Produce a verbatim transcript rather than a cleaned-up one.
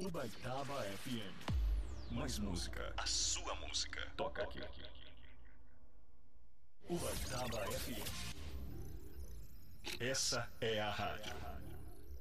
Ubaitaba F M. Mais música, a sua música. Toca aqui. Ubaitaba F M. Essa é a rádio.